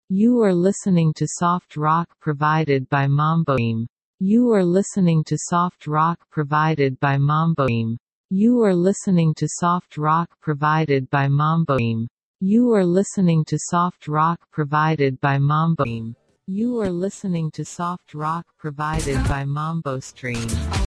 You are listening to soft rock provided by Mamboim. You are listening to soft rock provided by Mamboim. You are listening to soft rock provided by Mamboim. You are listening to soft rock provided by Mamboim. You are listening to soft rock provided by Mambo Stream.